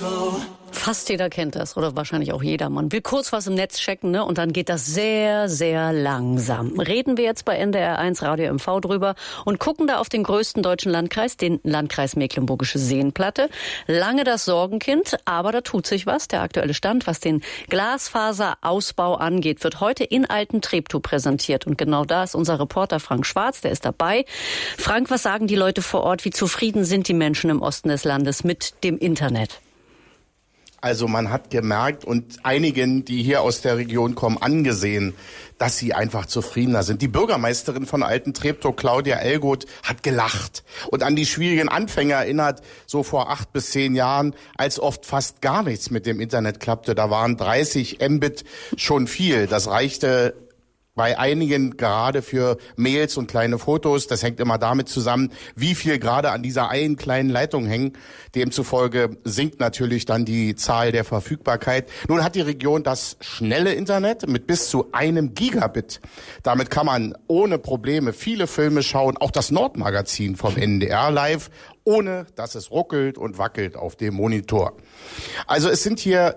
Fast jeder kennt das oder wahrscheinlich auch jeder. Man will kurz was im Netz checken, ne? Und dann geht das sehr, sehr langsam. Reden wir jetzt bei NDR1 Radio MV drüber und gucken da auf den größten deutschen Landkreis, den Landkreis Mecklenburgische Seenplatte. Lange das Sorgenkind, aber da tut sich was. Der aktuelle Stand, was den Glasfaserausbau angeht, wird heute in Alten-Treptow präsentiert. Und genau da ist unser Reporter Frank Schwarz, der ist dabei. Frank, was sagen die Leute vor Ort? Wie zufrieden sind die Menschen im Osten des Landes mit dem Internet? Also man hat gemerkt und einigen, die hier aus der Region kommen, angesehen, dass sie einfach zufriedener sind. Die Bürgermeisterin von Alten-Treptow, Claudia Ellgoth, hat gelacht und an die schwierigen Anfänge erinnert, so vor 8 bis 10 Jahren, als oft fast gar nichts mit dem Internet klappte. Da waren 30 Mbit schon viel. Das reichte bei einigen gerade für Mails und kleine Fotos. Das hängt immer damit zusammen, wie viel gerade an dieser einen kleinen Leitung hängen. Demzufolge sinkt natürlich dann die Zahl der Verfügbarkeit. Nun hat die Region das schnelle Internet mit bis zu 1 Gigabit. Damit kann man ohne Probleme viele Filme schauen, auch das Nordmagazin vom NDR live, ohne dass es ruckelt und wackelt auf dem Monitor. Also es sind hier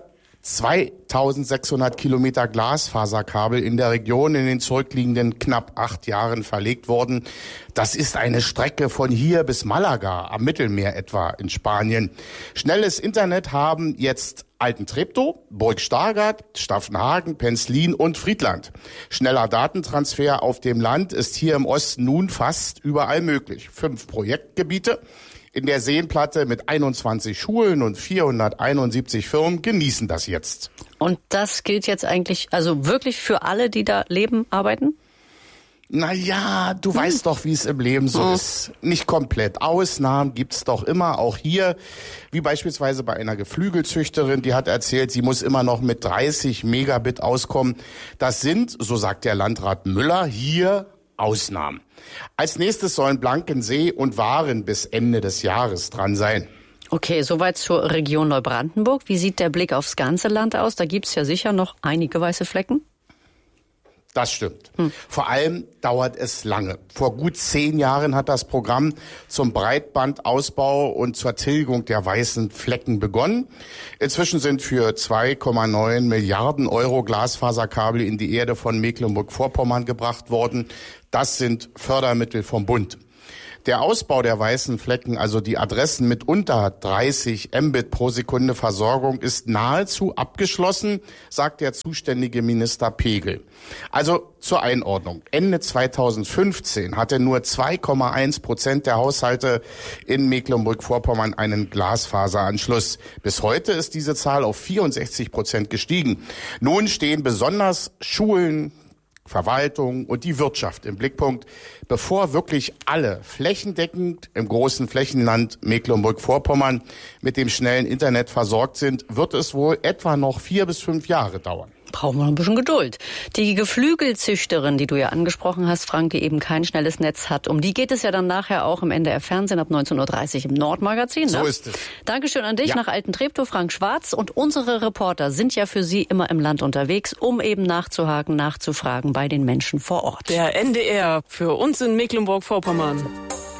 2600 Kilometer Glasfaserkabel in der Region in den zurückliegenden knapp 8 Jahren verlegt worden. Das ist eine Strecke von hier bis Malaga, am Mittelmeer etwa in Spanien. Schnelles Internet haben jetzt Alten-Treptow, Burg Stargard, Staffenhagen, Penzlin und Friedland. Schneller Datentransfer auf dem Land ist hier im Osten nun fast überall möglich. 5 Projektgebiete in der Seenplatte mit 21 Schulen und 471 Firmen genießen das jetzt. Und das gilt jetzt eigentlich also wirklich für alle, die da leben, arbeiten? Naja, du weißt doch, wie es im Leben so ist. Nicht komplett. Ausnahmen gibt's doch immer, auch hier. Wie beispielsweise bei einer Geflügelzüchterin, die hat erzählt, sie muss immer noch mit 30 Megabit auskommen. Das sind, so sagt der Landrat Müller, hier Ausnahmen. Als nächstes sollen Blankensee und Waren bis Ende des Jahres dran sein. Okay, soweit zur Region Neubrandenburg. Wie sieht der Blick aufs ganze Land aus? Da gibt's ja sicher noch einige weiße Flecken. Das stimmt. Vor allem dauert es lange. Vor gut 10 Jahren hat das Programm zum Breitbandausbau und zur Tilgung der weißen Flecken begonnen. Inzwischen sind für 2,9 Milliarden Euro Glasfaserkabel in die Erde von Mecklenburg-Vorpommern gebracht worden. Das sind Fördermittel vom Bund. Der Ausbau der weißen Flecken, also die Adressen mit unter 30 Mbit pro Sekunde Versorgung, ist nahezu abgeschlossen, sagt der zuständige Minister Pegel. Also zur Einordnung. Ende 2015 hatte nur 2,1% der Haushalte in Mecklenburg-Vorpommern einen Glasfaseranschluss. Bis heute ist diese Zahl auf 64% gestiegen. Nun stehen besonders Schulen, Verwaltung und die Wirtschaft im Blickpunkt. Bevor wirklich alle flächendeckend im großen Flächenland Mecklenburg-Vorpommern mit dem schnellen Internet versorgt sind, wird es wohl etwa noch 4 bis 5 Jahre dauern. Brauchen wir noch ein bisschen Geduld. Die Geflügelzüchterin, die du ja angesprochen hast, Frank, die eben kein schnelles Netz hat, um die geht es ja dann nachher auch im NDR-Fernsehen ab 19.30 Uhr im Nordmagazin. Ne? So ist es. Dankeschön an dich nach Alten-Treptow, Frank Schwarz. Und unsere Reporter sind ja für Sie immer im Land unterwegs, um eben nachzuhaken, nachzufragen bei den Menschen vor Ort. Der NDR für uns in Mecklenburg-Vorpommern.